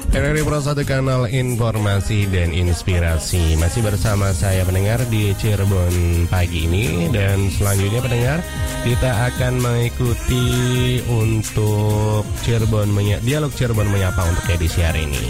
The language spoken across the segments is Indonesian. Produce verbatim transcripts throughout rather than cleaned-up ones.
R R I Pro satu kanal informasi dan inspirasi. Masih bersama saya pendengar di Cirebon pagi ini. Dan selanjutnya pendengar, kita akan mengikuti untuk Cirebon menya- Dialog Cirebon Menyapa untuk edisi hari ini.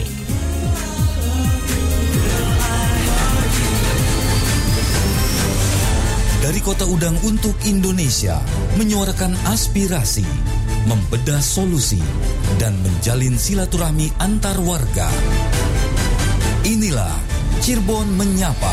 Dari Kota Udang untuk Indonesia, menyuarakan aspirasi, membedah solusi, dan menjalin silaturahmi antar warga. Inilah Cirebon Menyapa.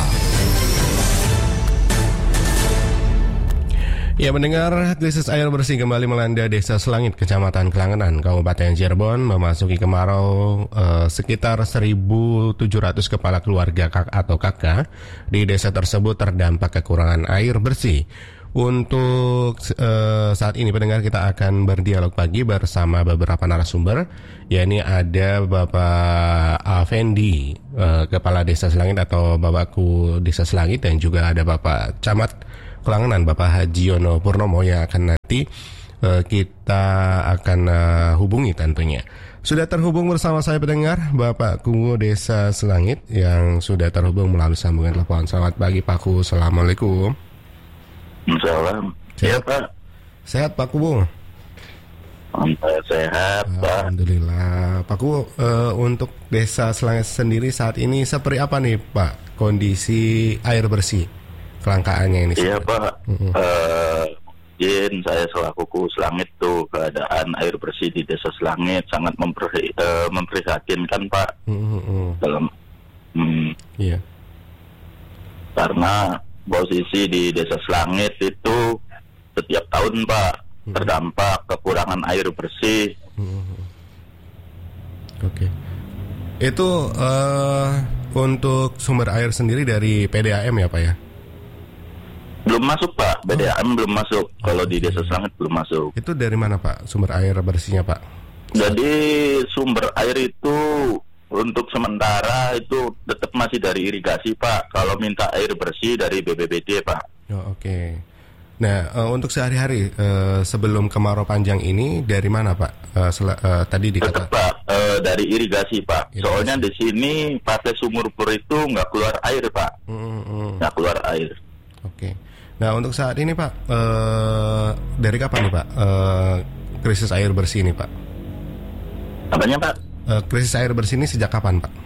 Ya, mendengar, krisis air bersih kembali melanda Desa Selangit, Kecamatan Kelangenan, Kabupaten Cirebon, memasuki kemarau eh, sekitar seribu tujuh ratus kepala keluarga kak atau kakak di desa tersebut terdampak kekurangan air bersih. Untuk eh, saat ini pendengar, kita akan berdialog pagi bersama beberapa narasumber, yakni ada Bapak Afendi, eh, Kepala Desa Selangit atau Bapakku Desa Selangit, dan juga ada Bapak Camat Kelangenan, Bapak Haji Yono Purnomo, yang akan nanti uh, kita akan uh, hubungi tentunya. Sudah terhubung bersama saya pendengar, Bapak Kungo Desa Selangit yang sudah terhubung melalui sambungan telepon. Selamat pagi Pak Ku, Assalamualaikum. Salam. Sehat Pak? Sehat Pak Ku. Sehat Pak. Alhamdulillah. Pak Ku, uh, untuk Desa Selangit sendiri saat ini seperti apa nih Pak kondisi air bersih? Kelangkaannya ini. Iya Pak, mm-hmm. uh, Jin, saya selaku Ku Selangit tuh keadaan air bersih di Desa Selangit sangat memper- uh, memprihatinkan Pak. Mm-hmm. Dalam, mm, yeah. Karena posisi di Desa Selangit itu setiap tahun Pak mm-hmm. terdampak kekurangan air bersih. Mm-hmm. Oke. Okay. Itu uh, untuk sumber air sendiri dari P D A M ya Pak ya? Belum masuk Pak, B D A M oh. belum masuk. Kalau di Desa Selangit belum masuk. Itu dari mana Pak sumber air bersihnya Pak? Jadi sumber air itu untuk sementara itu tetap masih dari irigasi Pak. Kalau minta air bersih dari B P B D Pak. Oh, oke. Okay. Nah uh, untuk sehari-hari uh, sebelum kemarau panjang ini dari mana Pak? Uh, sel- uh, tadi dikata. Tetap Pak uh, dari irigasi Pak. Irigasi. Soalnya di sini pakai sumur bor itu nggak keluar air Pak. Mm-hmm. Nggak keluar air. Oke. Okay. Nah untuk saat ini Pak, uh, dari kapan nih Pak uh, krisis air bersih ini Pak? Apanya Pak? Uh, krisis air bersih ini sejak kapan Pak?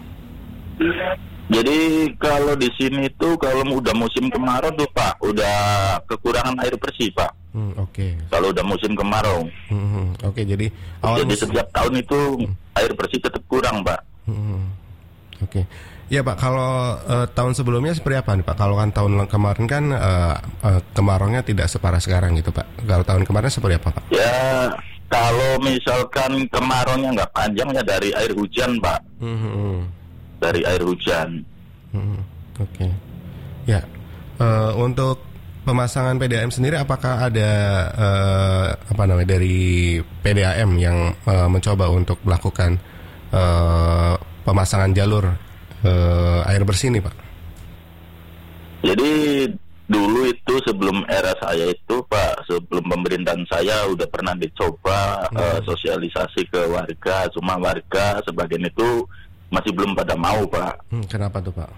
Jadi kalau di sini tuh kalau udah musim kemarau tuh Pak, udah kekurangan air bersih Pak. Hmm, Oke. Okay. Kalau udah musim kemarau. Hmm, Oke, okay, jadi awal jadi musim... setiap tahun itu hmm. air bersih tetap kurang Pak. Hmm, Oke. Okay. Ya Pak, kalau uh, tahun sebelumnya seperti apa nih Pak? Kalau kan tahun kemarin kan uh, uh, kemaraunya tidak separah sekarang gitu Pak. Kalau tahun kemarin seperti apa Pak? Ya, kalau misalkan kemaraunya nggak panjang ya dari air hujan Pak. Mm-hmm. Dari air hujan. Mm-hmm. Oke. Okay. Ya, uh, untuk pemasangan P D A M sendiri apakah ada uh, apa namanya dari P D A M yang uh, mencoba untuk melakukan uh, pemasangan jalur Uh, air bersih nih Pak? Jadi dulu itu sebelum era saya itu Pak, sebelum pemerintahan saya udah pernah dicoba hmm. uh, sosialisasi ke warga, cuma warga sebagian itu masih belum pada mau Pak. Hmm, kenapa tuh Pak?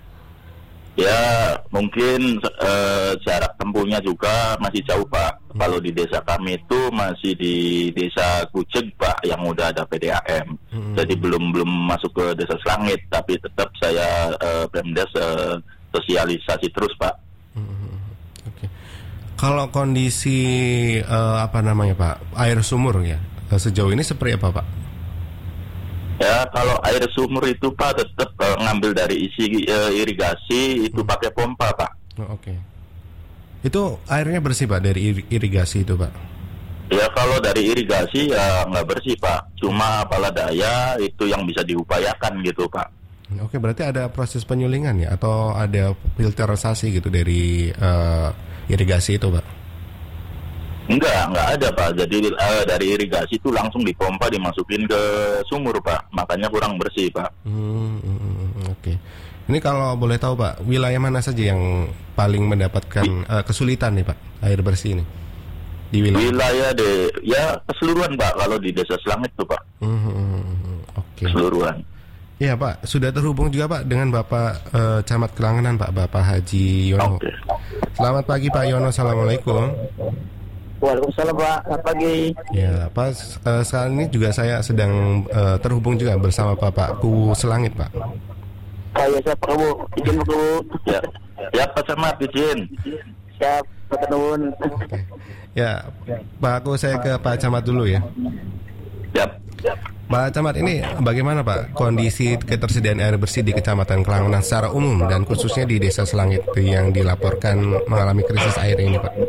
Ya mungkin uh, jarak tempuhnya juga masih jauh Pak. Hmm. Kalau di desa kami itu masih di desa Kuceg Pak yang udah ada P D A M. Hmm. Jadi belum belum masuk ke Desa Selangit, tapi tetap saya uh, Pemdes uh, sosialisasi terus Pak. Hmm. Oke. Okay. Kalau kondisi uh, apa namanya Pak, air sumur ya sejauh ini seperti apa Pak? Ya kalau air sumur itu Pak tetap uh, ngambil dari isi uh, irigasi itu hmm. pakai pompa Pak. Oh, Oke. Okay. Itu airnya bersih Pak dari ir- irigasi itu Pak? Ya kalau dari irigasi ya nggak bersih Pak. Cuma apalah daya itu yang bisa diupayakan gitu Pak. Oke, berarti ada proses penyulingan ya atau ada filterisasi gitu dari uh, irigasi itu Pak? Enggak, enggak ada Pak. Jadi uh, dari irigasi itu langsung dipompa dimasukin ke sumur Pak. Makanya kurang bersih Pak. Hmm, hmm, Oke. Okay. Ini kalau boleh tahu Pak, wilayah mana saja yang paling mendapatkan uh, kesulitan nih Pak air bersih ini? Di wilayah? Wilayah de, ya keseluruhan Pak kalau di Desa Selangit tuh Pak. Hmm, Oke. Okay. keseluruhan. Iya Pak, sudah terhubung juga Pak dengan Bapak uh, Camat Kelangenan Pak, Bapak Haji Yono. Okay. Selamat pagi Pak Yono, assalamualaikum. Waalaikumsalam Pak, selamat pagi. Ya Pak, uh, saat ini juga saya sedang uh, terhubung juga bersama Bapak Ku Selangit Pak. Saya siap Pak Bu, izin Pak Bu. Ya, ya Pak Camat izin. Siap, Pak Nuwun. Oke. Ya, Pak Ku saya ke Pak Camat dulu ya. Siap. Pak Camat, ini bagaimana Pak kondisi ketersediaan air bersih di Kecamatan Kelangenan secara umum dan khususnya di Desa Selangit yang dilaporkan mengalami krisis air ini Pak?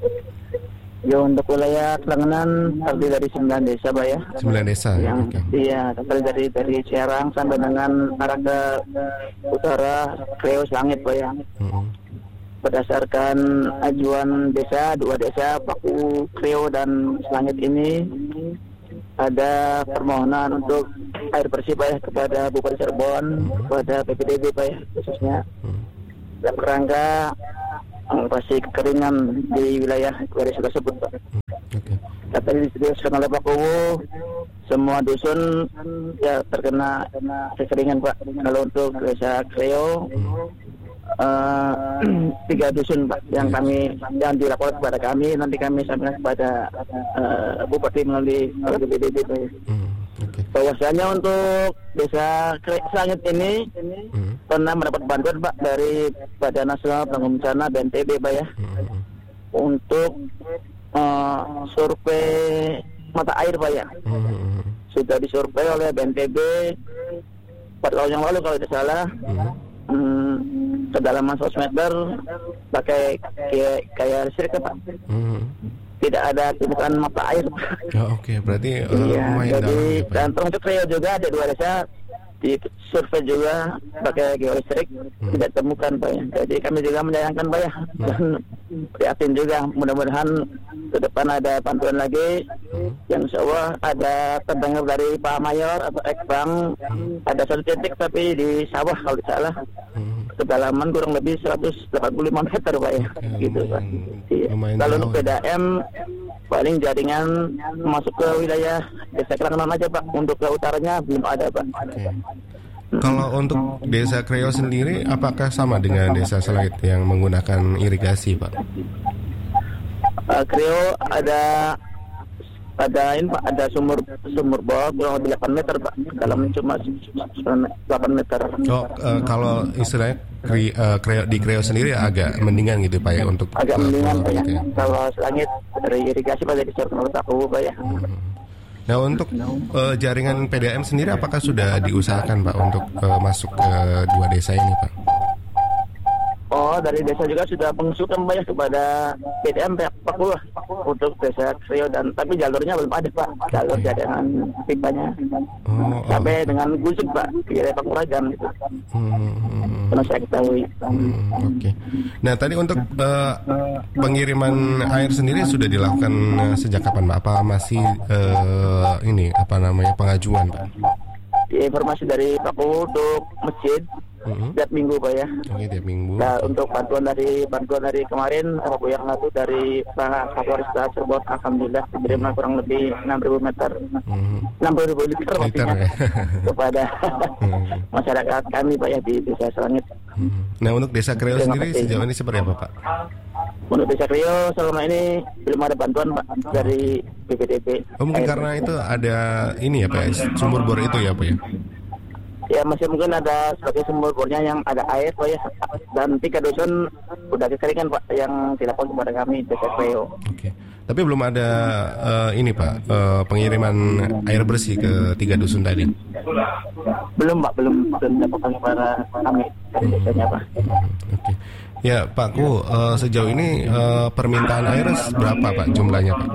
Ya, untuk wilayah Kelangenan terdiri dari sembilan desa Pak ya. Sembilan desa. Yang Okay. iya, terdiri dari dari Serang sampai dengan arah ke utara Kreo Selangit Pak ya. Mm-hmm. Berdasarkan ajuan desa, dua desa Paku Kreo dan Selangit ini ada permohonan untuk air bersih Pak ya kepada Bupati Cirebon, kepada P P D B Pak ya khususnya dalam kerangka mengatasi kekeringan di wilayah desa tersebut Pak. Okay. Tadi disebutkan oleh Pak Kuwu, semua dusun ya terkena kekeringan Pak. Kalau untuk desa Kreo, uh, tiga dusun Pak yang kami yang dilaporkan kepada kami, nanti kami sampaikan kepada uh, Bupati melalui B P D B Pak. Mm, okay. Bahwasanya untuk desa Selangit ini Mm. pernah mendapat bantuan Pak dari Badan Nasional Penanggulangan Bencana B N P B Pak ya, Mm. untuk uh, survei mata air Pak ya. Mm. Sudah disurvei oleh B N P B empat tahun yang lalu kalau tidak salah. Mm. Hmm, kedalaman seratus meter pakai kayak kayak listrik Pak. Mm. Tidak ada temukan mata air. Ya, oke, okay. Berarti uh, Iya, lumayan jadi dalam ya, Pak. dan termasuk Kreo juga ada dua desa di survei juga pakai geolistrik Hmm. tidak temukan Pak ya. Jadi kami juga menyayangkan Pak ya, Hmm. dan prihatin juga. Mudah-mudahan ke depan ada bantuan lagi Hmm. yang insya Allah ada terdengar dari Pak Mayor atau Ekbang. Hmm. Ada satu titik tapi di sawah kalau tidak salah, Hmm. kedalaman kurang lebih seratus delapan puluh lima meter Pak ya. Oke, Gitu Pak. lumayan- Iya. lumayan Kalau jauh untuk ya. P D A M paling jaringan masuk ke wilayah desa Kelangenan aja Pak. Untuk ke utaranya belum ada Pak. Oke. Kalau untuk Desa Kreo sendiri, apakah sama dengan Desa Selangit yang menggunakan irigasi, Pak? Uh, Kreo ada ada ini Pak, ada sumur sumur bawah kurang lebih delapan meter Pak. Dalamnya cuma delapan meter. Oh, uh, kalau istilahnya kri, uh, Kreo, di Kreo sendiri agak mendingan gitu Pak ya untuk Agak uh, mendingan Pak ya. gitu ya. Kalau Selangit dari irigasi Pak jadi survei tahu Pak ya. Hmm. Nah untuk uh, jaringan P D A M sendiri apakah sudah diusahakan Pak untuk uh, masuk ke dua desa ini Pak? Oh, dari desa juga sudah mengusulkan Pak ya kepada P D A M Pak Pakul untuk desa Kreo, dan tapi jalurnya belum ada Pak, jalur jaringan pipanya Oh, sampai oh. dengan Gusuk Pak, kira Pak Kuragan gitu. Hmm. Pernah saya ketahui. Hmm, Oke. Okay. Nah tadi untuk uh, pengiriman air sendiri sudah dilakukan uh, sejak kapan Pak? Apa masih uh, ini apa namanya pengajuan Pak? Informasi dari Pak Kuwu untuk masjid Mm-hmm. tiap minggu Pak ya. Oke, tiap minggu. Nah, untuk bantuan dari bantuan dari kemarin Pak yang lalu dari Pak Kapolres Cirebon, alhamdulillah dikirimlah kurang lebih enam ribu meter, Mm-hmm. enam ribu liter Liter maksudnya ya. kepada Hmm. masyarakat kami Pak ya di desa Selangit. Hmm. Nah untuk Desa Kreo Terima sendiri kasih. sejauh ini seperti apa Pak? Untuk desa Kreo selama ini belum ada bantuan Pak dari B P D B. Oh mungkin karena itu ada ini ya Pak, ya, sumur bor itu ya Pak ya? Ya masih mungkin ada sebagai sumber bornya yang ada air Pak ya, dan tiga dusun udah kekeringan Pak yang dilaporkan kepada kami desa Kreo. Oke. Tapi belum ada uh, ini Pak uh, pengiriman air bersih ke tiga dusun tadi. Belum Pak, belum belum dilaporkan kepada kami dari desanya Pak. Hmm, Oke. Ya Pak Ku, uh, sejauh ini uh, permintaan air berapa Pak jumlahnya Pak?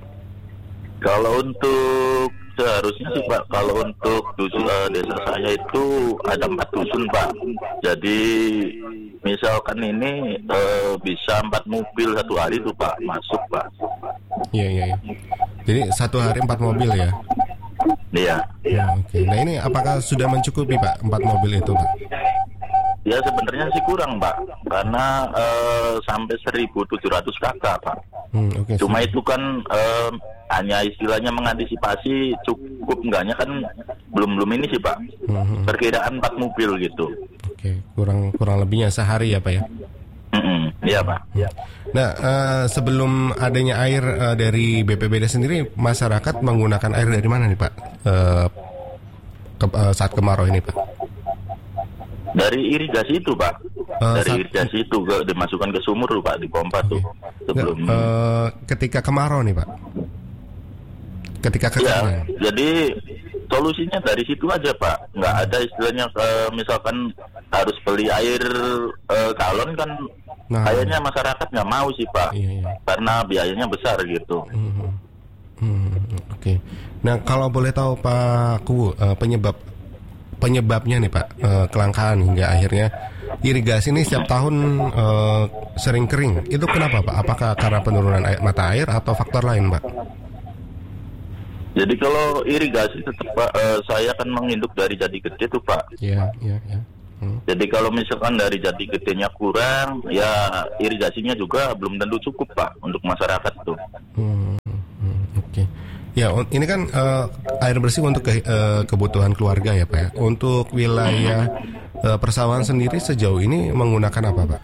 Kalau untuk seharusnya sih Pak, kalau untuk dusun uh, desa saya itu ada empat dusun Pak. Jadi misalkan ini uh, bisa empat mobil satu hari tuh Pak masuk Pak. Iya iya. Ya. Jadi satu hari empat mobil ya? Iya. Ya, Oke. Nah ini apakah sudah mencukupi Pak empat mobil itu Pak? Ya sebenarnya sih kurang Pak, karena uh, sampai seribu tujuh ratus kakak Pak. Hmm, Oke. Cuma sudah. itu kan uh, hanya istilahnya mengantisipasi, cukup enggaknya kan belum belum ini sih Pak. Mm-hmm. Perkiraan empat mobil gitu. Oke, kurang kurang lebihnya sehari ya Pak ya? Mm-hmm. Iya Pak. Ya. Nah, uh, sebelum adanya air uh, dari B P B D sendiri, masyarakat menggunakan air dari mana nih Pak? Uh, ke, uh, saat kemarau ini Pak? Dari irigasi itu Pak. Uh, dari saat... irigasi itu ke, dimasukkan ke sumur tuh Pak, dipompa okay. tuh. Sebelum nah, uh, ketika kemarau nih Pak. Ketika kekeringan. Ya, jadi solusinya dari situ aja Pak. Nggak ada istilahnya uh, misalkan harus beli air uh, galon kan. Nah, kayaknya masyarakat nggak mau sih Pak, iya, iya. karena biayanya besar gitu. Hmm, hmm, Oke. Okay. Nah kalau boleh tahu Pak Kuwu, uh, penyebab penyebabnya nih Pak, uh, kelangkaan hingga akhirnya irigasi ini setiap tahun uh, sering kering. Itu kenapa Pak? Apakah karena penurunan air, mata air atau faktor lain Pak? Jadi kalau irigasi tetap Pak, uh, saya akan menginduk dari Jati Gede tuh Pak. Iya, iya, iya. Hmm. Jadi kalau misalkan dari Jati Gedenya kurang, ya irigasinya juga belum tentu cukup Pak untuk masyarakat tuh. Hmm, hmm, Oke, okay. Ya ini kan uh, air bersih untuk ke, uh, kebutuhan keluarga ya Pak ya. Untuk wilayah uh, persawahan sendiri sejauh ini menggunakan apa Pak?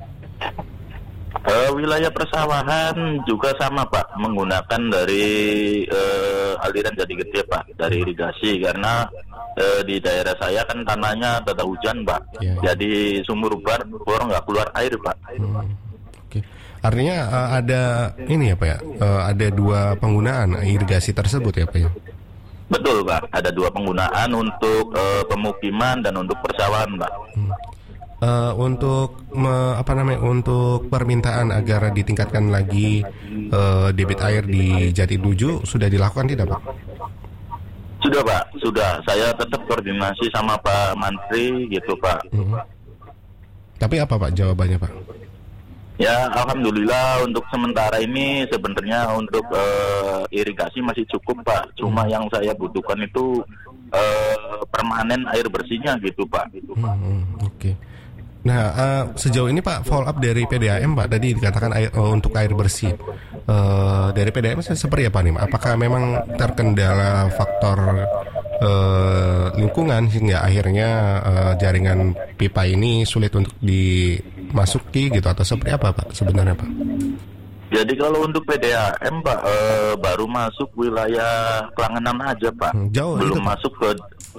Uh, wilayah persawahan juga sama Pak, menggunakan dari uh, aliran Jati Gede Pak, dari irigasi karena uh, di daerah saya kan tanahnya tata hujan Pak, yeah. Jadi sumur bor bor nggak keluar air Pak. Hmm. Oke, okay. Artinya uh, ada ini ya Pak ya, uh, ada dua penggunaan irigasi tersebut ya Pak ya? Betul Pak, ada dua penggunaan untuk uh, pemukiman dan untuk persawahan Pak. Hmm. Uh, untuk me, apa namanya untuk permintaan agar ditingkatkan lagi uh, debit air di Jati tujuh sudah dilakukan tidak Pak? Sudah Pak, sudah. Saya tetap koordinasi sama Pak Menteri gitu Pak. Hmm. Tapi apa Pak jawabannya Pak? Ya alhamdulillah untuk sementara ini sebenarnya untuk uh, irigasi masih cukup Pak. Cuma hmm. yang saya butuhkan itu uh, permanen air bersihnya gitu Pak. Gitu, Pak. Hmm, Oke. Okay. Nah, uh, sejauh ini Pak follow up dari P D A M Pak tadi dikatakan air, uh, untuk air bersih uh, dari P D A M seperti apa nih? Apakah memang terkendala faktor uh, lingkungan hingga akhirnya uh, jaringan pipa ini sulit untuk dimasuki gitu atau seperti apa Pak sebenarnya Pak? Jadi kalau untuk P D A M Pak uh, baru masuk wilayah Klangenan aja Pak, hmm, jauh belum itu, masuk ke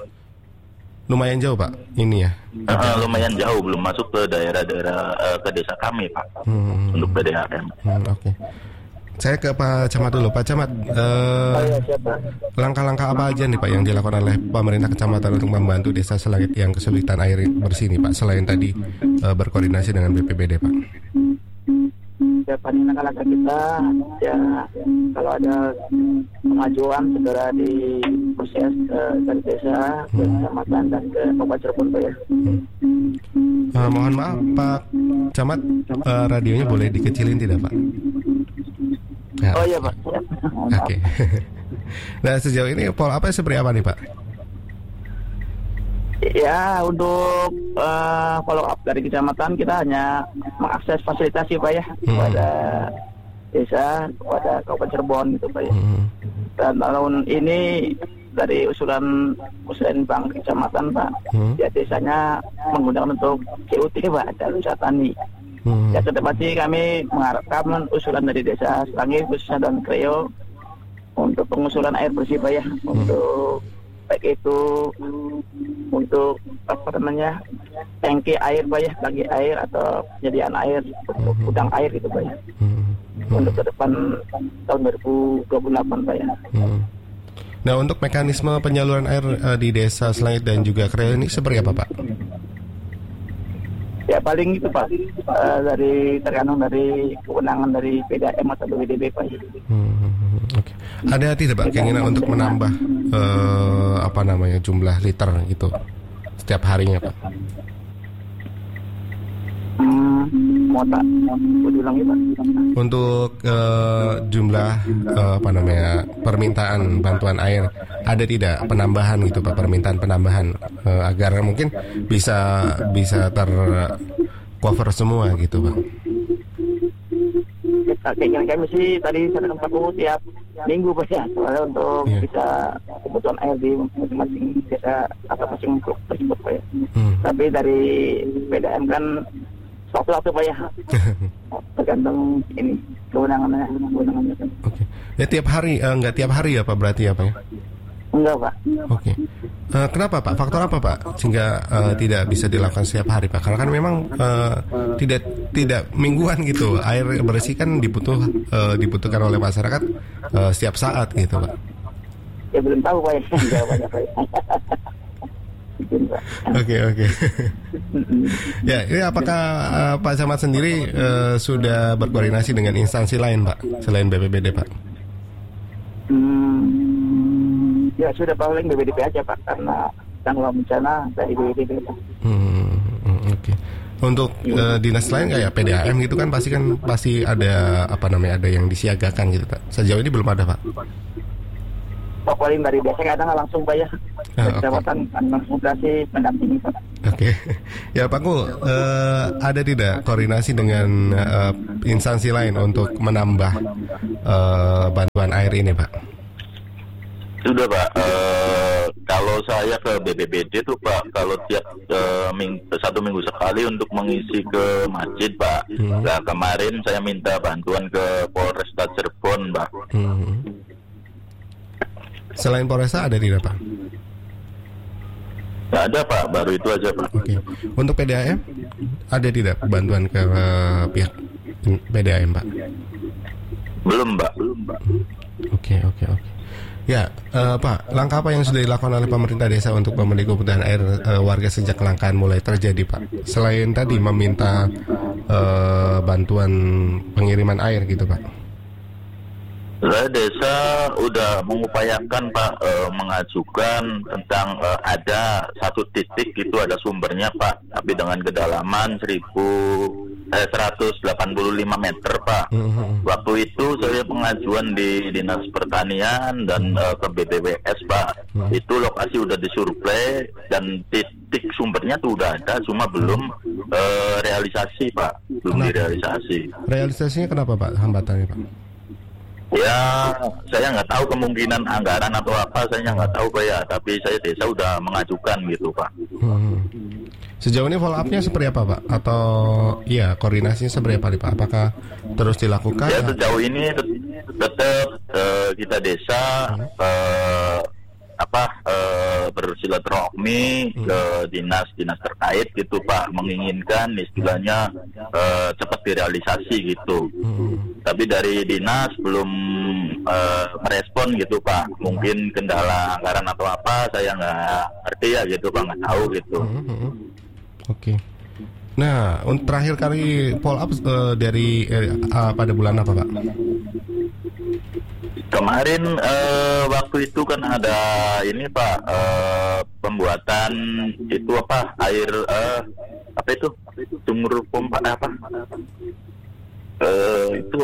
lumayan jauh Pak, ini ya? Uh, lumayan jauh, belum masuk ke daerah-daerah uh, ke desa kami Pak, hmm, untuk P D A M. Hmm, Oke, okay. Saya ke Pak Camat dulu, Pak Camat. Uh, langkah-langkah apa aja nih Pak yang dilakukan oleh pemerintah kecamatan untuk membantu desa Selangit yang kesulitan air bersih nih Pak, selain tadi uh, berkoordinasi dengan B P B D Pak? Ya paling langkah-langkah kita ya kalau ada pengajuan segera diproses ke dari desa, ke kecamatan dan ke Kabupaten Cirebon Pak ya. Hmm. Uh, mohon maaf Pak Camat, uh, radionya boleh dikecilin tidak Pak? Ya. Oh iya Pak. Ya. Oke. Okay. Nah sejauh ini pola apa seperti apa nih Pak? Ya untuk uh, follow up dari kecamatan kita hanya mengakses fasilitasi Pak ya hmm. kepada desa, kepada Kabupaten Cirebon gitu Pak ya. Hmm. Dan tahun ini dari usulan usulan Bank Kecamatan Pak, hmm. ya desanya menggunakan untuk C U T Pak, jalur usaha tani. Hmm. Ya tetapi kami mengharapkan usulan dari desa Selangit khususnya dan Kreo untuk pengusulan air bersih Pak ya, hmm. untuk baik itu untuk apa namanya tangki air Pak ya, tangki air atau penyediaan air untuk hmm. gudang air gitu Pak ya. Hmm. Hmm. Untuk ke depan tahun dua ribu dua puluh delapan Pak ya. Hmm. Nah untuk mekanisme penyaluran air uh, di desa Selangit dan juga Kreo ini seperti apa Pak? Ya paling itu Pak, uh, dari tergantung dari kewenangan dari P D A M atau B P D B Pak. Hmm, okay. Ada tidak Pak keinginan untuk menambah uh, apa namanya jumlah liter gitu setiap harinya Pak? Hmm, mau tak mau diulangi Pak? Untuk uh, jumlah uh, apa namanya permintaan bantuan air ada tidak penambahan gitu Pak, permintaan penambahan uh, agar mungkin bisa bisa ter cover semua gitu Pak? Keinginan kami sih tadi saya Pak Kuwu tiap minggu Pak ya, soalnya untuk Iya. bisa kebutuhan air di masing-masing desa atau masing tersebut Pak ya. Hmm. Tapi dari P D A M kan waktu-waktu Pak ya, tergantung ini kewenangannya, kewenangannya. Oke. Ya tiap hari, eh, nggak tiap hari ya Pak berarti ya Pak ya? Enggak Pak. Oke. Eh, kenapa Pak? Faktor apa Pak sehingga eh, tidak bisa dilakukan setiap hari Pak? Karena kan memang eh, tidak tidak mingguan gitu. Air bersih kan dibutuh eh, dibutuhkan oleh masyarakat eh, setiap saat gitu Pak. Ya belum tahu Pak ya, jawabannya Pak. Mungkin, Pak. Oke oke. Ya, ini apakah eh, Pak Camat sendiri eh, sudah berkoordinasi dengan instansi lain Pak selain B P B D Pak? Hmm, ya sudah paling B B D P aja Pak, karena tanggung bencana dari B B D P Pak. Hmm, hmm, oke. Untuk eh, dinas lain kayak P D A M gitu kan pasti kan pasti ada apa namanya ada yang disiagakan gitu Pak. Sejauh ini belum ada Pak. Pak paling dari desa kadang langsung Pak ya, Ah, dari oke. kecamatan administrasi mendampingi Pak. Oke, ya Pak Kul, eh, ada tidak koordinasi dengan eh, instansi lain untuk menambah eh, bantuan air ini Pak? Sudah Pak, eh, kalau saya ke B P B D tuh Pak, kalau tiap eh, ming- satu minggu sekali untuk mengisi ke masjid Pak. Hmm. Nah kemarin saya minta bantuan ke Polresta Cirebon Pak. Hmm. Selain Polresta ada tidak Pak? Nggak ada Pak, baru itu aja Pak. Oke, untuk P D A M ada tidak bantuan ke eh, pihak P D A M Pak? Belum Pak, belum Pak. Oke oke oke. Ya eh, Pak, langkah apa yang sudah dilakukan oleh pemerintah desa untuk memenuhi kebutuhan air eh, warga sejak kelangkaan mulai terjadi Pak? Selain tadi meminta eh, bantuan pengiriman air gitu Pak? Saya desa udah mengupayakan Pak eh, mengajukan tentang eh, ada satu titik itu ada sumbernya Pak, tapi dengan kedalaman seribu eh, seratus delapan puluh lima meter Pak. Hmm. Waktu itu saya pengajuan di Dinas Pertanian dan eh, ke B P W S Pak. Hmm. Itu lokasi udah disurvei dan titik sumbernya tuh udah ada, cuma belum eh, realisasi Pak, belum Kenapa? direalisasi. Realisasinya kenapa Pak hambatannya Pak? Ya, saya nggak tahu kemungkinan anggaran atau apa, saya nggak tahu Pak ya. Tapi saya desa udah mengajukan gitu Pak. Hmm. Sejauh ini follow up-nya seperti apa Pak? Atau ya koordinasinya seperti apa nih Pak? Apakah terus dilakukan? Ya sejauh ini tet- tetap eh, kita desa eh, apa eh, bersilaturahmi ke dinas-dinas terkait gitu Pak, menginginkan istilahnya eh, cepat direalisasi gitu. Hmm. Tapi dari dinas belum eh, merespon gitu Pak. Mungkin kendala anggaran atau apa saya nggak ngerti ya gitu Pak, nggak tahu gitu. Hmm, hmm. Oke. Nah, untuk terakhir kali follow up eh, dari eh, ah, pada bulan apa Pak? Kemarin eh, waktu itu kan ada ini Pak eh, pembuatan itu apa air eh, apa itu sumur pompa apa eh, itu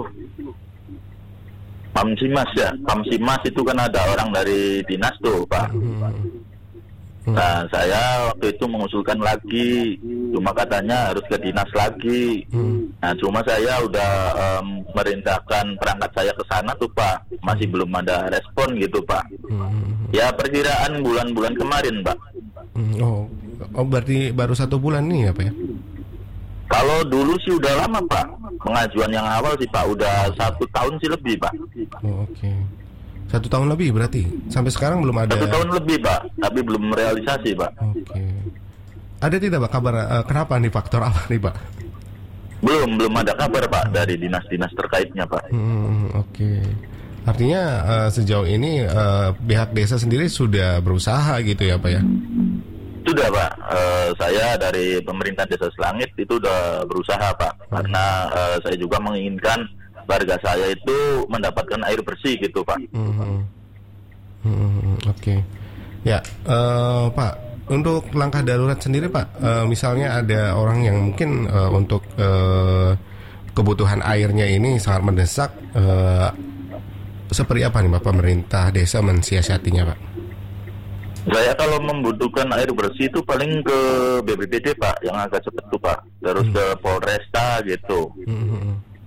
Pamsimas ya Pamsimas itu kan ada orang dari dinas tuh Pak. Hmm. Nah saya waktu itu mengusulkan lagi, cuma katanya harus ke dinas lagi. Hmm. Nah cuma saya udah em, merintahkan perangkat saya ke sana tuh Pak, masih belum ada respon gitu Pak. Hmm. Ya perkiraan bulan-bulan kemarin Pak. Hmm. Oh, oh berarti baru satu bulan nih ya Pak ya? Kalau dulu sih udah lama Pak, pengajuan yang awal sih Pak, udah satu tahun sih lebih Pak. Oh, oke. Satu tahun lebih berarti sampai sekarang belum ada. Satu tahun lebih Pak, tapi belum realisasi Pak. Oke. Ada tidak Pak kabar eh, kenapa nih faktor apa nih Pak? Belum belum ada kabar Pak dari dinas-dinas terkaitnya Pak. Hmm, oke. Artinya eh, sejauh ini eh, pihak desa sendiri sudah berusaha gitu ya Pak ya? Sudah Pak, Eh, saya dari pemerintah Desa Selangit itu udah berusaha Pak, karena eh, saya juga menginginkan warga saya itu mendapatkan air bersih gitu Pak. Hmm, hmm, oke. Ya eh, Pak, untuk langkah darurat sendiri Pak, eh, misalnya ada orang yang mungkin eh, untuk eh, kebutuhan airnya ini sangat mendesak, eh, seperti apa nih Pak pemerintah desa mensiasatinya Pak? Saya kalau membutuhkan air bersih itu paling ke B P B D Pak, yang agak cepat tuh Pak, terus Hmm. ke Polresta gitu. Hmm,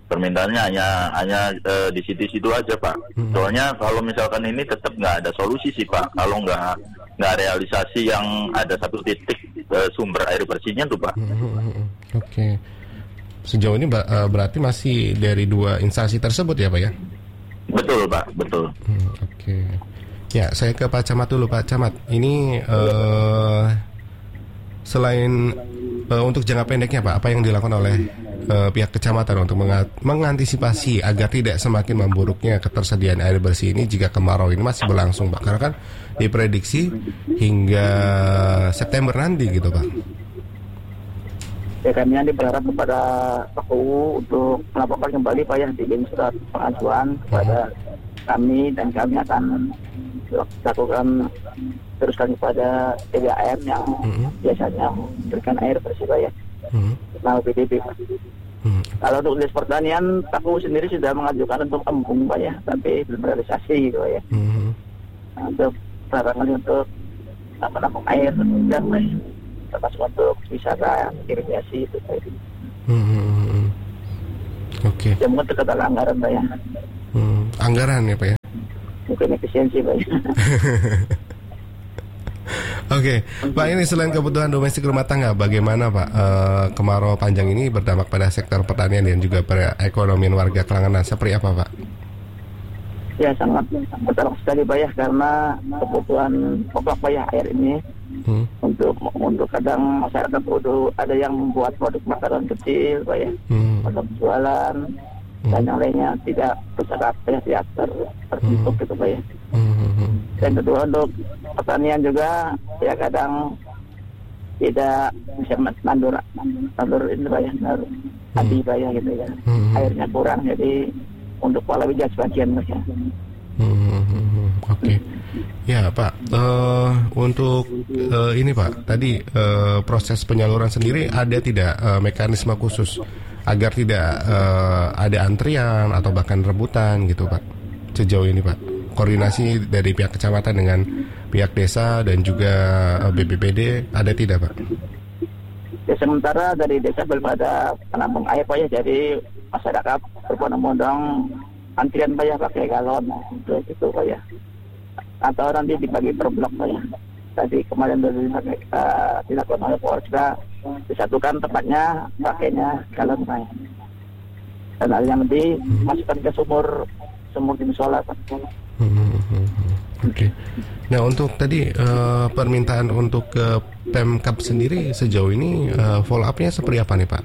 permintaannya hanya hanya uh, di situ-situ aja Pak. Hmm. Soalnya kalau misalkan ini tetap nggak ada solusi sih Pak. Kalau nggak nggak realisasi yang ada satu titik uh, sumber air bersihnya tuh Pak. Hmm. Oke. Okay. Sejauh ini uh, berarti masih dari dua instansi tersebut ya Pak ya? Betul Pak, betul. Hmm, Oke. Okay. Ya, saya ke Pak Camat dulu Pak Camat. Ini uh, selain uh, untuk jangka pendeknya Pak, apa yang dilakukan oleh uh, pihak kecamatan untuk mengat- mengantisipasi agar tidak semakin memburuknya ketersediaan air bersih ini jika kemarau ini masih berlangsung Pak? Karena kan diprediksi hingga September nanti gitu Pak. Ya, kami nanti berharap kepada P K U untuk melaporkan kembali Pak ya, bikin surat pengajuan kepada kami, dan kami akan lakukan teruskan kepada P D A M yang mm-hmm. biasanya memberikan air bersih Pak ya, mm-hmm. nah P D B Pak. Mm-hmm. Kalau untuk dinas pertanian, P K U sendiri sudah mengajukan untuk embung Pak ya, tapi belum realisasi gitu Pak ya. Mm-hmm. Nah, untuk barangkali untuk apa namanya air dan termasuk untuk wisata irigasi itu Pak. Mm-hmm. Oke. Okay. Ya mungkin terkait anggaran Pak ya. Hmm, anggaran ya Pak ya. Mungkin efisiensi Pak. Oke, okay. Pak, ini selain kebutuhan domestik rumah tangga, bagaimana Pak e, kemarau panjang ini berdampak pada sektor pertanian dan juga perekonomian warga Kelangenan? Seperti apa Pak? Ya sangat berdampak sekali Pak ya, karena kebutuhan pokok Pak ya air ini hmm. untuk untuk kadang masyarakat udah ada yang membuat produk makanan kecil Pak ya, hmm. produk jualan. Hmm. Dan yang lainnya tidak berserap ya, tidak ter, tertutup hmm. gitu Pak ya. Hmm. Dan kedua untuk pertanian juga ya kadang tidak bisa mandur mandur ini Pak ya, mandur padi Pak ya gitu ya. Hmm. Airnya kurang, jadi untuk palawija sebagian Pak ya. Hmm. Oke. Okay. Ya Pak, uh, untuk uh, ini Pak, tadi uh, proses penyaluran sendiri ada tidak uh, mekanisme khusus agar tidak uh, ada antrian atau bahkan rebutan gitu Pak, sejauh ini Pak? Koordinasi dari pihak kecamatan dengan pihak desa dan juga uh, B P P D ada tidak Pak? Ya, sementara dari desa belum ada penampung air Pak ya, jadi masyarakat berbondong-bondong antrian Pak ya pakai galon untuk itu Pak ya, atau nanti dibagi per blok Pak ya. Tadi kemarin dari kita uh, dilakukan oleh Polres, disatukan tempatnya pakainya galon Pak. Dan hal yang nanti masukkan ke sumur sumur di musola Pak. Hmm, Oke. Okay. Nah untuk tadi uh, permintaan untuk ke Pemkab sendiri sejauh ini uh, follow up-nya seperti apa nih Pak?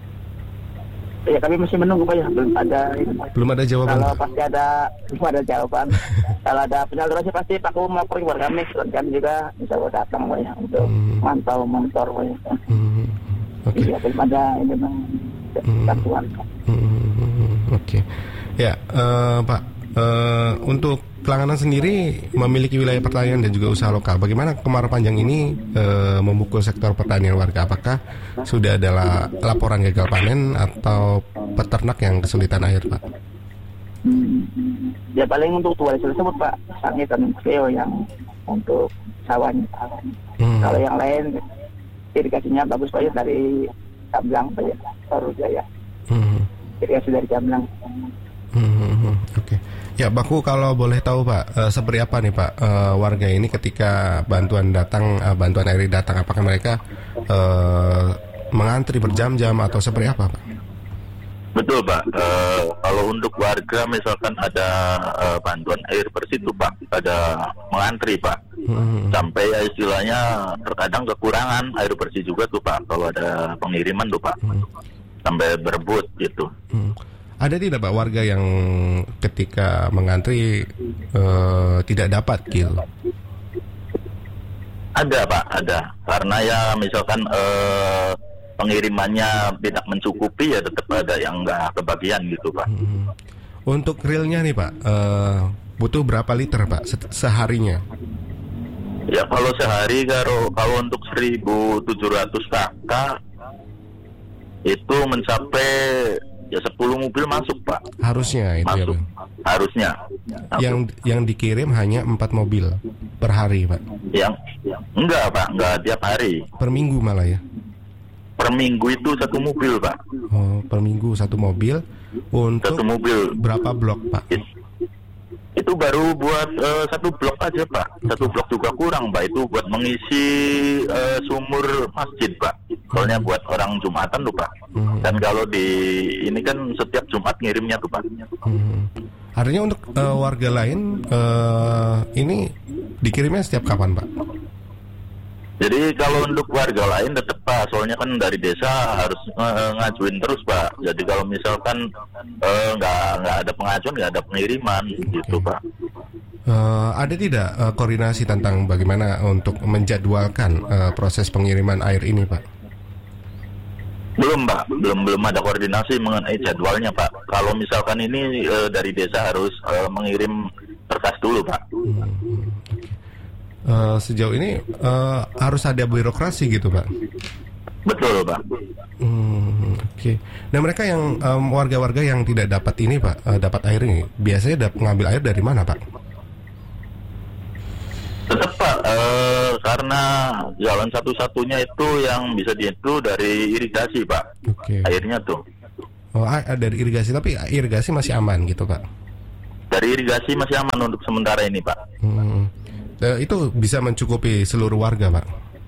Ya kami masih menunggu Pak ya, belum ada belum ada jawaban. Kalau Pak? pasti ada belum ada jawaban. Kalau ada penyaluran pasti Pak U melapor kepada kami, dan kami juga bisa datang Pak ya untuk hmm. mantau monitor Pak ya. Hmm. Oke. Okay. Ya, belum ada ini Bang bantuan. Hmm. Hmm. Oke. Okay. Ya uh, Pak, uh, untuk Kelangenan sendiri memiliki wilayah pertanian dan juga usaha lokal. Bagaimana kemarau panjang ini e, memukul sektor pertanian warga? Apakah sudah ada la- laporan gagal panen atau peternak yang kesulitan air, Pak? Hmm. Ya paling untuk dua tersebut Pak, Sangit dan Cleo yang untuk sawahnya. Hmm. Kalau yang lain irigasinya bagus Pak ya, dari Gamblang Pak ya, Sorujaya. Hmm. Irigasi dari Gamblang. Hmm. Oke. Okay. Ya, Baku kalau boleh tahu Pak, uh, seperti apa nih Pak uh, warga ini ketika bantuan datang, uh, bantuan air datang, apakah mereka uh, mengantri berjam-jam atau seperti apa Pak? Betul Pak, uh, kalau untuk warga misalkan ada uh, bantuan air bersih itu Pak, ada mengantri Pak, hmm. sampai ya istilahnya terkadang kekurangan air bersih juga tuh Pak, kalau ada pengiriman tuh Pak, hmm. sampai berebut gitu. Hmm. Ada tidak Pak warga yang ketika mengantri uh, tidak dapat gitu? Ada Pak, ada. Karena ya misalkan uh, pengirimannya tidak mencukupi ya tetap ada yang nggak kebagian gitu Pak. Hmm. Untuk realnya nih Pak, uh, butuh berapa liter Pak se- seharinya? Ya kalau sehari kalau kalau untuk seribu tujuh ratus kakak itu mencapai ya sepuluh mobil masuk Pak. Harusnya itu masuk. Ya Bang? Harusnya. Yang yang dikirim hanya empat mobil per hari Pak. Yang enggak Pak, enggak tiap hari. Per minggu malah ya. Per minggu itu satu mobil Pak. Oh, per minggu satu mobil. Untuk satu mobil. Berapa blok Pak? It, itu baru buat uh, satu blok aja Pak. Satu blok juga kurang Pak. Itu buat mengisi uh, sumur masjid Pak. Soalnya buat orang Jumatan tuh Pak. Hmm. Dan kalau di ini kan setiap Jumat ngirimnya tuh Pak. Hmm. Artinya untuk uh, warga lain uh, ini dikirimnya setiap kapan Pak? Jadi kalau untuk warga lain tetap Pak, soalnya kan dari desa harus uh, ngajuin terus Pak. Jadi kalau misalkan nggak uh, nggak ada pengajuan, nggak ada pengiriman, okay. gitu Pak. Uh, ada tidak uh, koordinasi tentang bagaimana untuk menjadwalkan uh, proses pengiriman air ini Pak? Belum Pak, belum belum ada koordinasi mengenai jadwalnya Pak. Kalau misalkan ini uh, dari desa harus uh, mengirim berkas dulu Pak. Hmm, okay. uh, sejauh ini uh, harus ada birokrasi gitu Pak? Betul Pak. Hmm, Oke. Okay. Nah mereka yang um, warga-warga yang tidak dapat ini Pak, uh, dapat air ini, biasanya dap- ngambil air dari mana Pak? Tetap Pak, eh, karena jalan satu-satunya itu yang bisa diitu dari irigasi Pak. Oke. Okay. Airnya tuh. Oh, a- dari irigasi, tapi irigasi masih aman gitu Pak? Dari irigasi masih aman untuk sementara ini Pak. Hmm. E, itu bisa mencukupi seluruh warga Pak?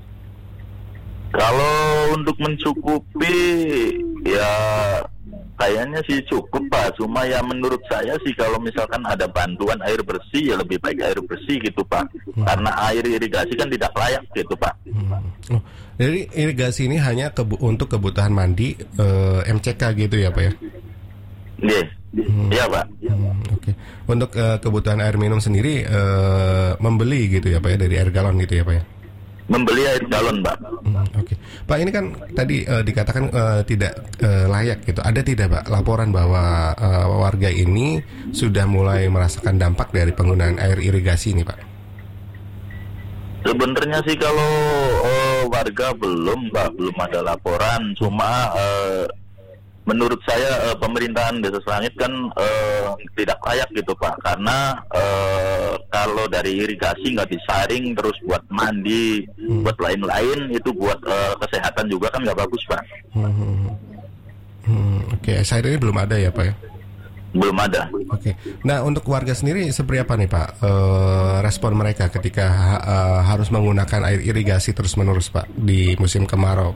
Kalau untuk mencukupi ya kayaknya sih cukup Pak. Cuma ya menurut saya sih kalau misalkan ada bantuan air bersih ya lebih baik air bersih gitu Pak. Hmm. Karena air irigasi kan tidak layak gitu Pak. Hmm. Oh, jadi irigasi ini hanya kebu- untuk kebutuhan mandi eh, M C K gitu ya Pak ya? Iya, hmm. iya Pak. Hmm, Oke. Okay. Untuk eh, kebutuhan air minum sendiri eh, membeli gitu ya Pak ya, dari air galon gitu ya Pak ya? Membeli air galon Pak. Hmm, Oke, okay. Pak ini kan tadi uh, dikatakan uh, tidak uh, layak gitu. Ada tidak Pak laporan bahwa uh, warga ini sudah mulai merasakan dampak dari penggunaan air irigasi ini Pak? Sebenarnya sih kalau uh, warga belum Pak, belum ada laporan. Cuma uh, menurut saya uh, pemerintahan Desa Selangit kan uh, tidak layak gitu Pak. Karena uh, kalau dari irigasi nggak disaring terus buat mandi, hmm. buat lain-lain itu buat uh, kesehatan juga kan nggak bagus Pak. Hmm. Hmm. Oke, okay. Saat ini belum ada ya Pak ya? Belum ada. Oke. Okay. Nah untuk warga sendiri seperti apa nih Pak uh, respon mereka ketika uh, harus menggunakan air irigasi terus-menerus Pak di musim kemarau?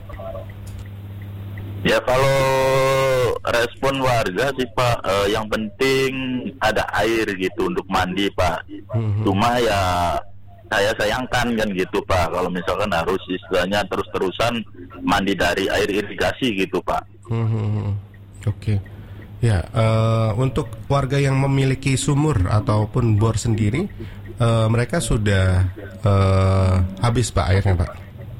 Ya kalau respon warga sih Pak, eh, yang penting ada air gitu untuk mandi Pak. Mm-hmm. Cuma ya saya sayangkan kan gitu Pak, kalau misalkan harus istilahnya terus-terusan mandi dari air irigasi gitu Pak. Mm-hmm. Oke. Okay. Ya uh, untuk warga yang memiliki sumur ataupun bor sendiri, uh, mereka sudah uh, habis Pak airnya Pak?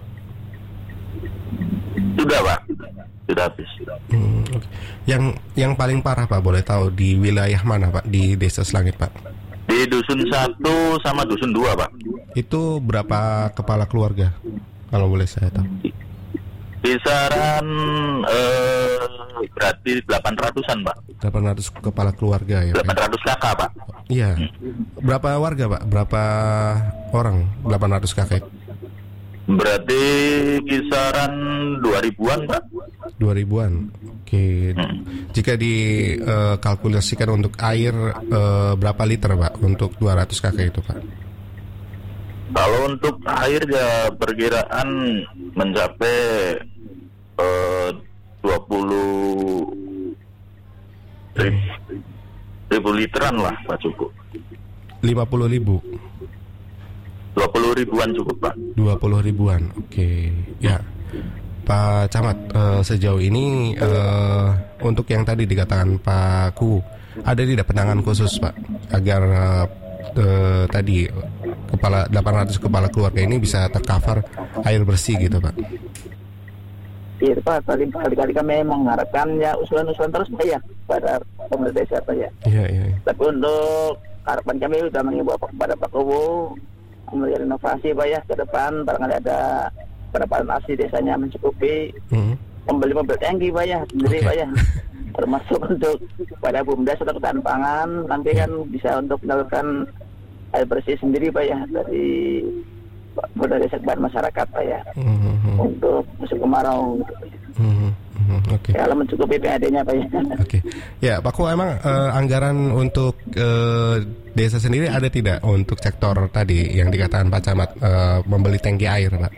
Sudah Pak. Sudah habis. Hmm, okay. Yang yang paling parah Pak boleh tahu di wilayah mana Pak di Desa Selangit Pak? Di dusun satu sama dusun dua Pak. Itu berapa kepala keluarga kalau boleh saya tahu? Kisaran eh, berarti delapan ratusan Pak. delapan ratus kepala keluarga ya Pak? delapan ratus kakak Pak. Iya. Hmm. Berapa warga Pak? Berapa orang delapan ratus kakek? Berarti kisaran dua ribuan Pak. dua ribuan. Oke. Hmm. Jika dikalkulasikan uh, untuk air uh, berapa liter Pak untuk dua ratus kakek itu Pak? Kalau untuk air ya perkiraan mencapai uh, dua puluh ribu, ribu literan lah Pak cukup. lima puluh ribu. dua puluh ribuan cukup Pak. dua puluh ribuan. Oke. Ya. Pak Camat, uh, sejauh ini uh, untuk yang tadi dikatakan Pak Ku, ada tidak penanganan khusus Pak agar uh, uh, tadi kepala delapan ratus kepala keluarga ini bisa tercover air bersih gitu Pak? Iya Pak, kali-kali kami mengharapkan ya usulan-usulan terus Pak ya pada pemerintah desa Pak ya. Iya iya. Tapi untuk harapan kami sudah mengimbau kepada Pak Kubu melihat inovasi Pak ya ke depan, barangkali ada pendapatan asli desanya mencukupi, hmm. membeli mobil tangki Pak ya sendiri okay. Pak ya, termasuk untuk pada BUMDes atau ketahanan pangan nanti kan bisa untuk melakukan air bersih sendiri Pak ya dari dari segmen masyarakat Pak ya, hmm. untuk musim kemarau. Hmm. Mm-hmm. Oke. Okay. Kalau mencukupi P A D-nya Pak ya. Oke. Okay. Ya Pak Ku, emang uh, anggaran untuk uh, desa sendiri ada tidak untuk sektor tadi yang dikatakan Pak Camat uh, membeli tangki air Pak?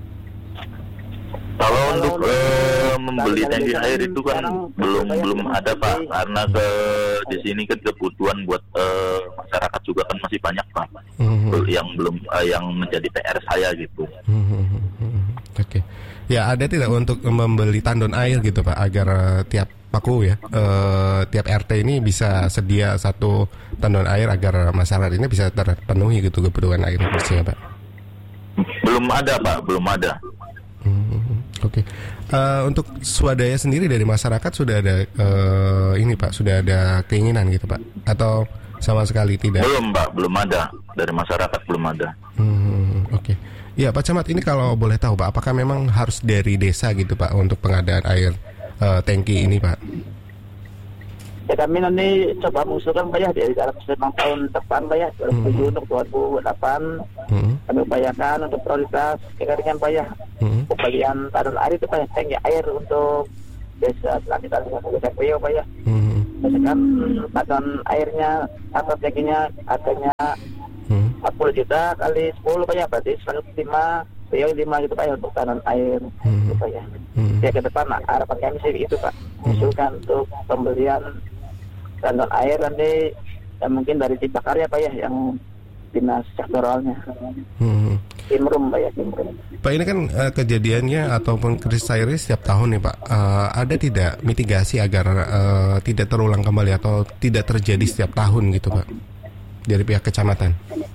Kalau untuk uh, membeli tangki air itu kan belum belum ada Pak, karena ke di sini kan kebutuhan buat uh, masyarakat juga kan masih banyak Pak, mm-hmm. yang belum uh, yang menjadi P R saya gitu. Mm-hmm. Oke, okay. Ya ada tidak untuk membeli tandon air gitu Pak agar uh, tiap Paku ya uh, tiap R T ini bisa sedia satu tandon air agar masyarakat ini bisa terpenuhi gitu kebutuhan air bersih Pak? Belum ada Pak, belum ada. Hmm, Oke, okay. uh, untuk swadaya sendiri dari masyarakat sudah ada uh, ini Pak, sudah ada keinginan gitu Pak, atau sama sekali tidak? Belum Pak, belum ada dari masyarakat, belum ada. Hmm, Oke, okay. Ya Pak Camat, ini kalau boleh tahu Pak, apakah memang harus dari desa gitu Pak untuk pengadaan air uh, tangki ini Pak? Ya kami nanti coba mengusulkan Pak ya di dalam lima tahun depan Pak ya, dua ribu tujuh mm-hmm. untuk dua ribu delapan mm-hmm. kami upayakan untuk prioritas kekeringan Pak ya, mm-hmm. pembagian tandon air itu Pak ya, tangki air untuk desa selanjutnya dengan desa Priok Pak ya. Mm-hmm. Misalkan tandon airnya atau tangkinya harganya mm-hmm. empat puluh juta kali sepuluh Pak ya, berarti seratus lima Priok lima gitu Pak ya untuk tandon air mm-hmm. gitu Pak ya. Mm-hmm. Ya ke depan nah, harapan kami sih itu Pak, mengusulkan mm-hmm. untuk pembelian tandon air nanti dan mungkin dari Cipta Karya Pak ya yang dinas sektoralnya. Hmm. Timrum Pak ya, Timrum. Pak, ini kan uh, kejadiannya ataupun krisis air setiap tahun nih Pak. Uh, ada tidak mitigasi agar uh, tidak terulang kembali atau tidak terjadi setiap tahun gitu Pak dari pihak kecamatan?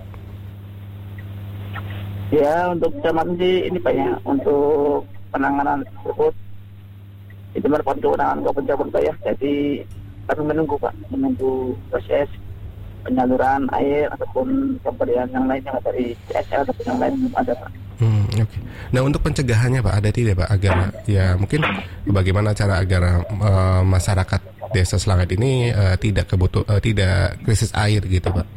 Ya untuk kecamatan sih ini Pak ya, untuk penanganan tersebut itu merupakan kewenangan Kabupaten Pak ya. Jadi kami menunggu Pak, menunggu proses penyaluran air ataupun pemberian yang lainnya dari C S L ataupun yang lain ada Pak. Hmm, Oke. Okay. Nah untuk pencegahannya Pak ada tidak Pak agar ya mungkin bagaimana cara agar uh, masyarakat desa Selangat ini uh, tidak kebutuh uh, tidak krisis air gitu Pak?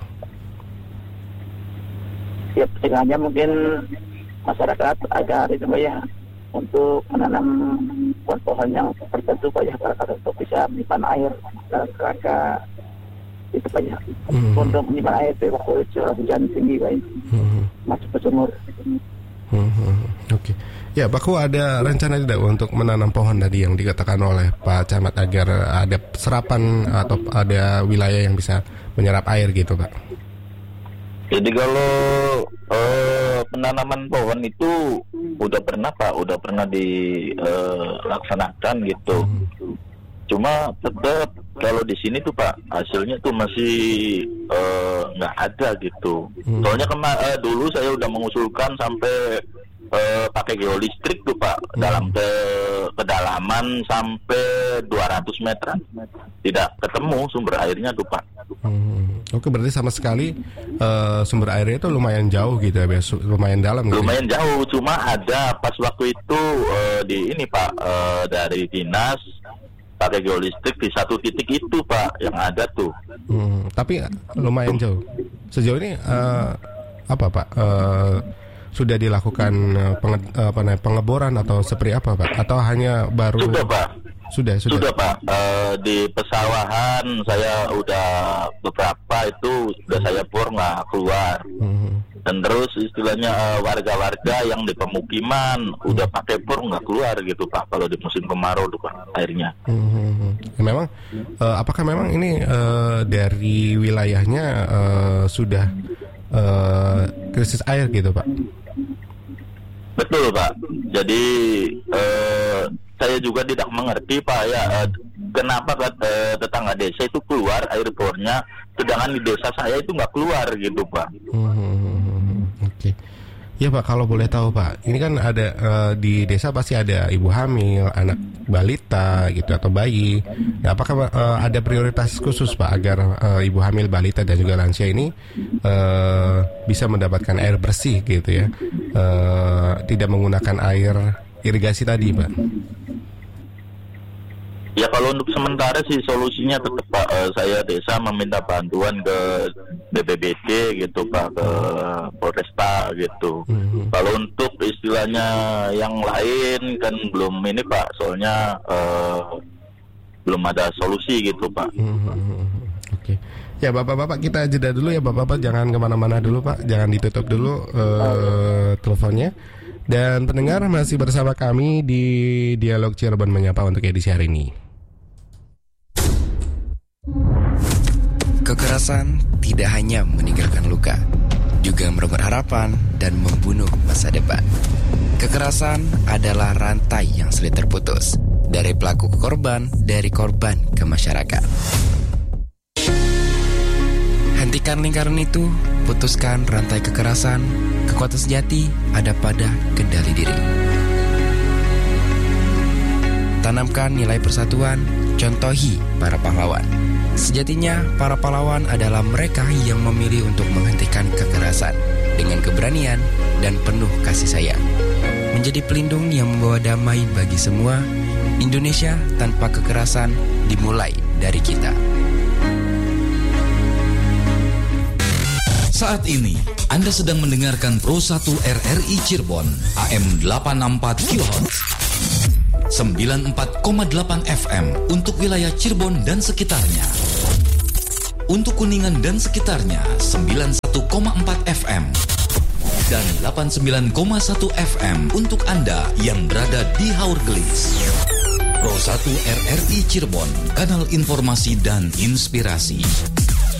Ya pencegahannya mungkin masyarakat agar itu Pak ya untuk menanam pohon-pohon yang tertentu Pak ya, untuk bisa menyimpan air dalam kerangka itu Pak ya, mm-hmm. untuk menyimpan air itu waktu curah hujan tinggi Pak ya, mm-hmm. masuk ke sumur. Mm-hmm. Oke, okay. Ya Pak Ku, ada rencana tidak untuk menanam pohon tadi yang dikatakan oleh Pak Camat agar ada serapan atau ada wilayah yang bisa menyerap air gitu Pak? Jadi kalau uh, penanaman pohon itu udah pernah Pak, udah pernah dilaksanakan uh, gitu. Hmm. Cuma tetap kalau di sini tuh Pak hasilnya tuh masih nggak uh, ada gitu. Hmm. Soalnya kema- uh, dulu saya udah mengusulkan sampai uh, pakai geolistrik tuh Pak, hmm. dalam ke kedalaman sampai dua ratus meter tidak ketemu sumber airnya tuh Pak. Hmm. Oke, berarti sama sekali uh, sumber airnya itu lumayan jauh gitu ya, lumayan dalam gitu. Lumayan jauh, cuma ada pas waktu itu uh, di ini Pak uh, dari dinas pakai geolistrik di satu titik itu Pak yang ada tuh. Hmm, tapi lumayan jauh. Sejauh ini uh, apa Pak? Uh, sudah dilakukan uh, penge, uh, apa namanya, pengeboran atau seperti apa Pak? Atau hanya baru? Sudah Pak. Sudah, sudah. Sudah Pak, uh, di pesawahan saya udah beberapa itu sudah saya bor nggak keluar. Mm-hmm. Dan terus istilahnya uh, warga-warga yang di pemukiman mm-hmm. udah pakai bor nggak keluar gitu Pak kalau di musim kemarau tuh Pak airnya. Mm-hmm. Ya, memang, uh, apakah memang ini uh, dari wilayahnya uh, sudah uh, krisis air gitu Pak? Betul Pak, jadi uh, saya juga tidak mengerti Pak ya uh, kenapa uh, tetangga desa itu keluar air bornya, sedangkan di desa saya itu nggak keluar gitu Pak. Hmm, Oke, okay. Ya Pak, kalau boleh tahu Pak, ini kan ada uh, di desa pasti ada ibu hamil, anak balita gitu atau bayi. Nah, apakah uh, ada prioritas khusus Pak agar uh, ibu hamil, balita dan juga lansia ini uh, bisa mendapatkan air bersih gitu ya, uh, tidak menggunakan air irigasi tadi Pak? Ya kalau untuk sementara sih solusinya tetap Pak, uh, saya desa meminta bantuan ke B P B D gitu Pak, ke Polresta gitu. Mm-hmm. Kalau untuk istilahnya yang lain kan belum ini Pak, soalnya uh, belum ada solusi gitu Pak. Mm-hmm. Oke. Okay. Ya Bapak-Bapak kita jeda dulu ya Bapak-Bapak, jangan kemana-mana dulu Pak, jangan ditutup dulu uh, teleponnya. Dan pendengar masih bersama kami di Dialog Cirebon Menyapa untuk edisi hari ini. Kekerasan tidak hanya meninggalkan luka, juga merebut harapan dan membunuh masa depan. Kekerasan adalah rantai yang sulit terputus, dari pelaku ke korban, dari korban ke masyarakat. Hentikan lingkaran itu, putuskan rantai kekerasan. Kekuatan sejati ada pada kendali diri. Tanamkan nilai persatuan, contohi para pahlawan. Sejatinya, para pahlawan adalah mereka yang memilih untuk menghentikan kekerasan dengan keberanian dan penuh kasih sayang. Menjadi pelindung yang membawa damai bagi semua, Indonesia tanpa kekerasan dimulai dari kita. Saat ini, Anda sedang mendengarkan Pro satu R R I Cirebon, A M delapan enam empat kilohertz, sembilan puluh empat koma delapan F M untuk wilayah Cirebon dan sekitarnya. Untuk Kuningan dan sekitarnya, sembilan puluh satu koma empat F M. Dan delapan puluh sembilan koma satu F M untuk Anda yang berada di Haurgelis. Pro satu R R I Cirebon, kanal informasi dan inspirasi.